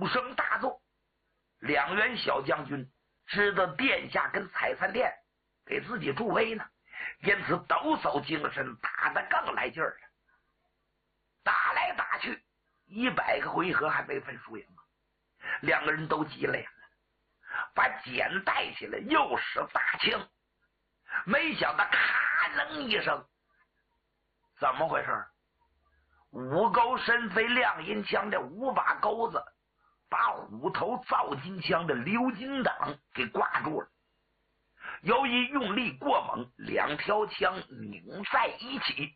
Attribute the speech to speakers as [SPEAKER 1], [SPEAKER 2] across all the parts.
[SPEAKER 1] 鼓声大作，两员小将军知道殿下跟采饭店给自己助威呢，因此抖擞精神，打得更来劲儿了。打来打去100个回合还没分输赢啊！两个人都急了呀，把锏带起来，又使大枪，没想到咔楞一声，怎么回事？五钩身飞亮银枪的5把钩子把虎头造金枪的鎏金挡给挂住了。由于用力过猛，两条枪拧在一起。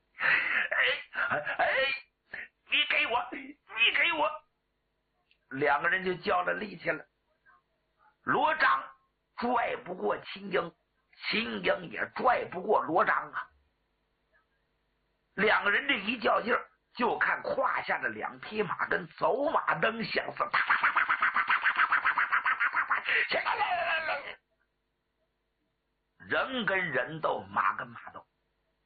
[SPEAKER 1] 你给我！两个人就较了力气了。罗章拽不过秦英，秦英也拽不过罗章啊。两个人这一较劲儿，就看胯下的两匹马跟走马灯相似，人跟人斗，马跟马斗。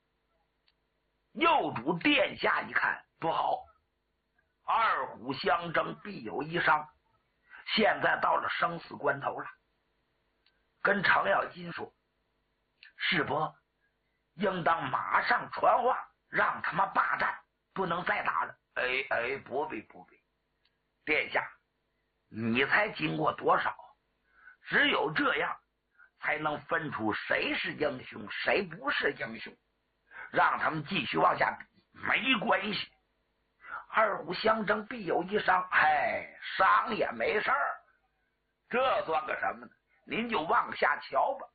[SPEAKER 1] 右主殿下一看不好，二虎相争必有一伤，现在到了生死关头了，跟程咬金说：“世伯，应当马上传话，让他们罢战，不能再打了。”不必，殿下，你才经过多少？只有这样才能分出谁是英雄，谁不是英雄。让他们继续往下比没关系，二虎相争必有一伤，伤也没事儿，这算个什么呢？您就往下瞧吧。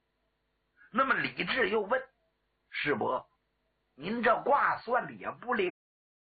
[SPEAKER 1] 那么李治又问：“世伯，您这卦算的也不灵